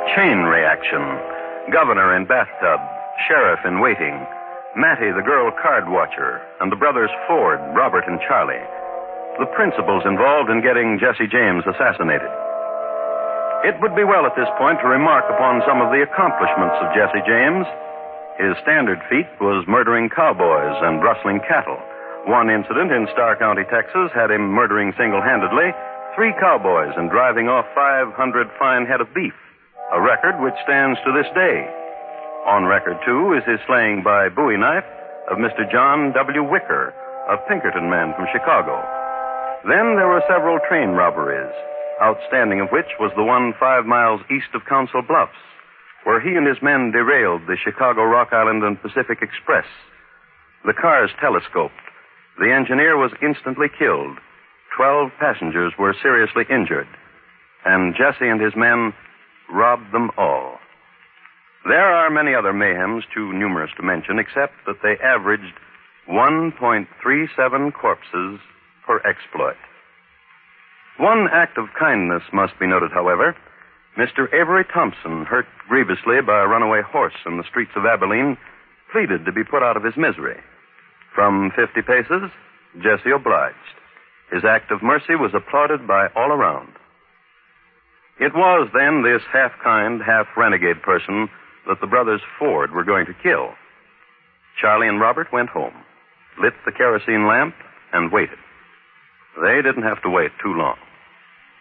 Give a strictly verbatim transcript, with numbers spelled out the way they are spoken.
Chain reaction. Governor in bathtub. Sheriff in waiting. Mattie, the girl card watcher. And the brothers Ford, Robert, and Charlie. The principals involved in getting Jesse James assassinated. It would be well at this point to remark upon some of the accomplishments of Jesse James. His standard feat was murdering cowboys and rustling cattle. One incident in Starr County, Texas, had him murdering single-handedly three cowboys and driving off five hundred fine head of beef, a record which stands to this day. On record, too, is his slaying by bowie knife of Mister John W. Wicker, a Pinkerton man from Chicago. Then there were several train robberies, outstanding of which was the one five miles east of Council Bluffs, where he and his men derailed the Chicago, Rock Island, and Pacific Express. The cars telescoped. The engineer was instantly killed. Twelve passengers were seriously injured. And Jesse and his men robbed them all. There are many other mayhems too numerous to mention, except that they averaged one point three seven corpses per exploit. One act of kindness must be noted, however. Mister Avery Thompson, hurt grievously by a runaway horse in the streets of Abilene, pleaded to be put out of his misery. From fifty paces, Jesse obliged. His act of mercy was applauded by all around. It was then this half-kind, half-renegade person that the brothers Ford were going to kill. Charlie and Robert went home, lit the kerosene lamp, and waited. They didn't have to wait too long.